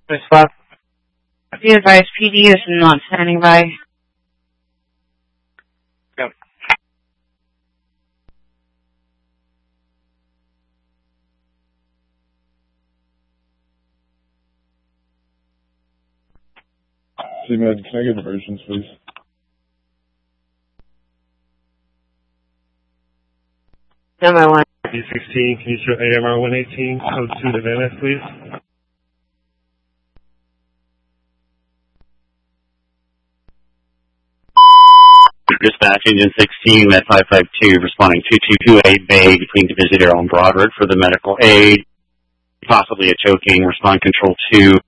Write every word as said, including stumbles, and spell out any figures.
Swap. Be advised, P D is not standing by. Yep. C-Med, can I get diversions, please? Number one. D sixteen, can you show A M R one eighteen, code two to Venice, please? Dispatch Engine sixteen, Med five five two, responding two two two eight Bay between Divisadero and Broadwood for the medical aid. Possibly a choking. Respond Control two.